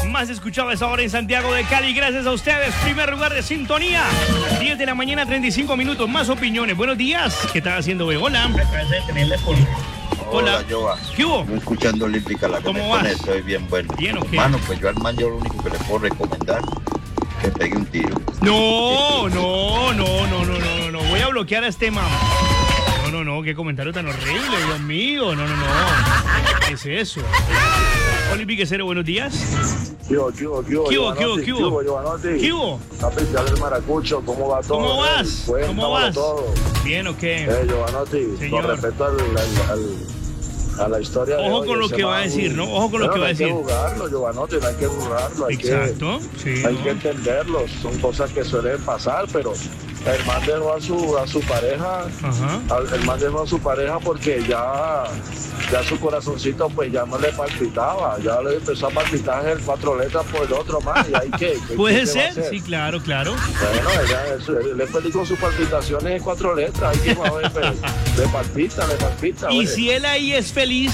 más escuchado a esa hora en Santiago de Cali. Gracias a ustedes. Primer lugar de sintonía. 10 de la mañana, 35 minutos. Más opiniones. Buenos días. ¿Qué estás haciendo, güey? Hola. Hola, Joa. ¿Qué hubo? Estoy escuchando Olímpica, la que ¿Cómo me vas? pone, estoy bien bueno. ¿Bien o qué? Hermano, pues yo al man yo lo único que le puedo recomendar es que pegue un tiro. No. Voy a bloquear a este mamá. No, qué comentario tan horrible, Dios mío. No. ¿Qué es eso? Olímpica Cero, buenos días. ¿Qué hubo? Papi, el maracucho, ¿cómo va todo? ¿Cómo vas? Cuéntamelo ¿Cómo vas? todo. ¿Bien o qué? Giovanotti, Señor. con respecto a la historia de Ojo hoy, con lo ese que va a man, decir, ¿no? Ojo con lo que va a decir. No hay que jugarlo, Giovanotti, no hay que jugarlo. Exacto, sí. Hay que entenderlo. Son cosas que suelen pasar, pero el man dejó a su pareja. Ajá. El man dejó a su pareja porque ya su corazoncito pues ya no le palpitaba, ya le empezó a palpitar el 4 letras por el otro más y ahí que Puede ser, sí, claro. Bueno, él es feliz con sus palpitaciones en 4 letras, ahí que va a ver, le palpita. Y oye. si él ahí es feliz,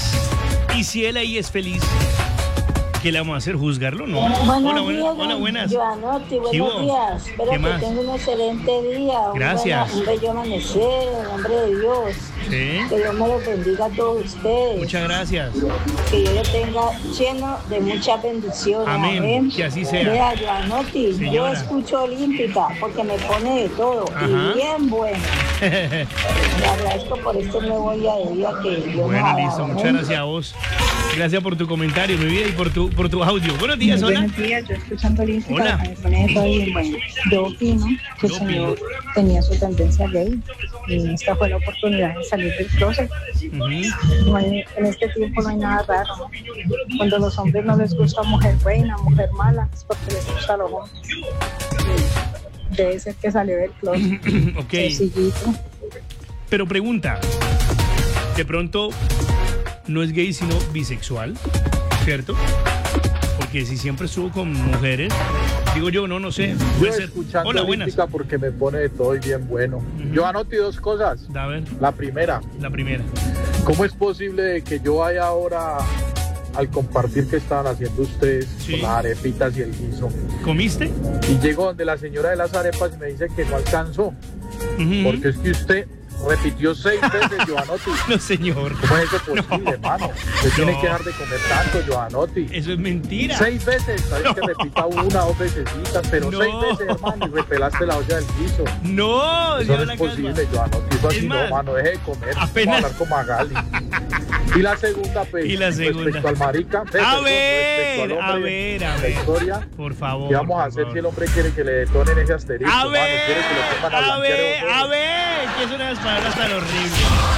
¿qué le vamos a hacer? ¿Juzgarlo? No. Hola, buenas. Giovanotti, ¿Qué hubo? buenos días. Espero ¿Qué que más? tenga un excelente día. Gracias. Un bello amanecer, en nombre de Dios. Sí. Que Dios me los bendiga a todos ustedes. Muchas gracias. Que yo lo tenga lleno de muchas bendiciones. Amén. Que así sea. Vea, Giovanotti, yo Señora. escucho Olímpica porque me pone de todo. Ajá. Y bien bueno. Le agradezco por este nuevo día de vida que Dios nos Bueno, ha listo. dado. Muchas gracias a vos. Gracias por tu comentario, mi vida, y por tu audio. Buenos días, hola. Buenos días, yo escuchando Olímpica, Hola. me pone todo bien bueno. Yo opino que el señor tenía su tendencia gay y esta fue la oportunidad de salir del closet. Ujú. No hay- en este tiempo no hay nada raro, ¿no? Cuando a los hombres no les gusta mujer buena, mujer mala, es porque les gusta a los hombres. Y debe ser que salió del closet. Ok. Sencillito. Pero pregunta, de pronto no es gay sino bisexual, ¿cierto? Porque si siempre estuvo con mujeres, digo yo, no sé. Yo Puede ser. escuchando Hola, buenas. Olímpica porque me pone de todo y bien bueno. Ujú. Yo anoté 2 cosas. A ver, La primera, la primera. ¿cómo es posible que yo vaya ahora al compartir que estaban haciendo ustedes Sí. con las arepitas y el guiso? ¿Comiste? Y llego donde la señora de las arepas y me dice que no alcanzó, Ujú. porque es que usted repitió 6 veces, Giovanotti. No, señor. ¿Cómo es eso posible, hermano? Usted tiene que dejar de comer tanto, Giovanotti. Eso es mentira. 6 veces, sabes que repita 1 o 2 vecesitas, pero No. 6 veces, hermano, y repelaste la olla del guiso. No, Eso ya no la es calma. posible, Giovanotti. Eso Es así más, no, mano, deje de comer. apenas- Vamos a hablar como a Gali. Y la segunda, pues, Y la segunda. respecto al marica. A respecto ver, al hombre, a la ver. historia. Por favor. ¿Qué vamos a por hacer favor. si el hombre quiere que le detonen ese asterisco? A mano? Quiere que lo pongan ver, blanquear el ojo. a ver, que son unas palabras tan horribles.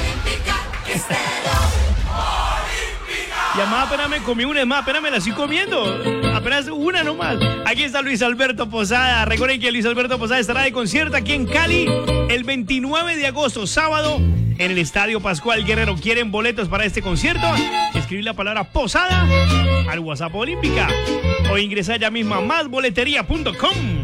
Y además apenas me comí una, es más, apenas me la estoy comiendo. Apenas una nomás. Aquí está Luis Alberto Posada. Recuerden que Luis Alberto Posada estará de concierto aquí en Cali el 29 de agosto, sábado, en el Estadio Pascual Guerrero. ¿Quieren boletos para este concierto? Escribir la palabra Posada al WhatsApp Olímpica o ingresa ya mismo a másboletería.com.